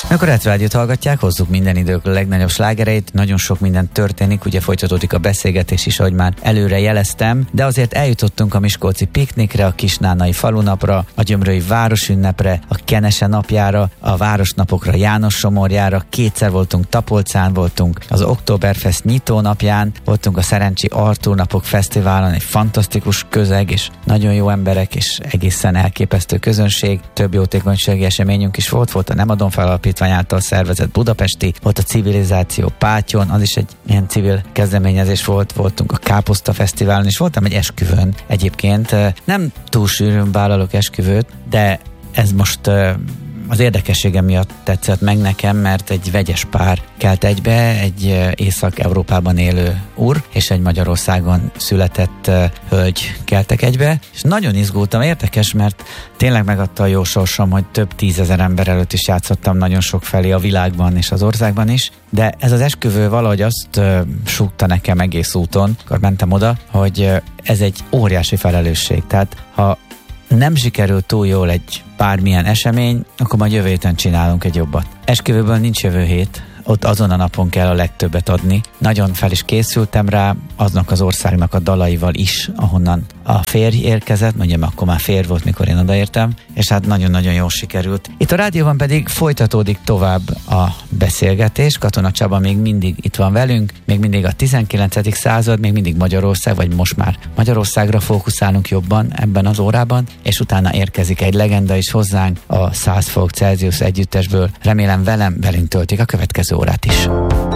Amikor Retro Rádiót hallgatják, hozzuk minden idők legnagyobb slágereit, nagyon sok minden történik, ugye folytatódik a beszélgetés is, ahogy már előre jeleztem, de azért eljutottunk a miskolci piknikre, a Kisnánai falunapra, a gyömrői városünnepre, a Kenese napjára, a városnapokra, János Somorjára, kétszer voltunk Tapolcán, voltunk az Oktoberfest nyitó napján, voltunk a Szerencsi Artúr napok fesztiválon, egy fantasztikus közeg, és nagyon jó emberek, és egészen elképesztő közönség, több jótékonysági eseményünk is volt a Nem adom fel alapítvány által szervezett budapesti, volt a Civilizáció Pátyon, az is egy ilyen civil kezdeményezés volt, voltunk a Káposzta Fesztiválon, és voltam egy esküvőn egyébként. Nem túl sűrűn vállalok esküvőt, de ez most az érdekessége miatt tetszett meg nekem, mert egy vegyes pár kelt egybe, egy Észak-Európában élő úr, és egy Magyarországon született hölgy keltek egybe, és nagyon izgultam, érdekes, mert tényleg megadta a jó sorsom, hogy több 10 000 ember előtt is játszottam nagyon sok felé a világban és az országban is, de ez az esküvő valahogy azt súgta nekem egész úton, akkor mentem oda, hogy ez egy óriási felelősség, tehát ha nem sikerül túl jól egy bármilyen esemény, akkor majd jövő héten csinálunk egy jobbat. Esküvőből nincs jövő hét, ott azon a napon kell a legtöbbet adni. Nagyon fel is készültem rá, aznak az országnak a dalaival is, ahonnan a férj érkezett, mondjam, akkor már férj volt, mikor én odaértem, és hát nagyon-nagyon jól sikerült. Itt a rádióban pedig folytatódik tovább a beszélgetés. Katona Csaba még mindig itt van velünk, még mindig a 19. század, még mindig Magyarország, vagy most már Magyarországra fókuszálunk jobban ebben az órában, és utána érkezik egy legenda is hozzánk a 100 fok Celsius együttesből. Remélem velünk töltik a következő órát is.